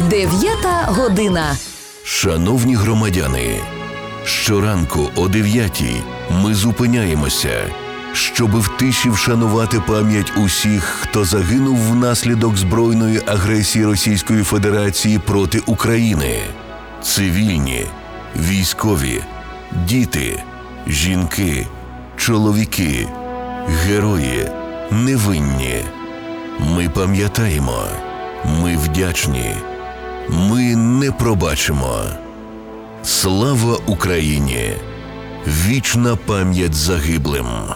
9 година. Шановні громадяни, щоранку о 9-й ми зупиняємося, щоби в тиші вшанувати пам'ять усіх, хто загинув внаслідок збройної агресії Російської Федерації проти України. Цивільні, військові, діти, жінки, чоловіки, герої, невинні. Ми пам'ятаємо, ми вдячні, ми не пробачимо. Слава Україні! Вічна пам'ять загиблим!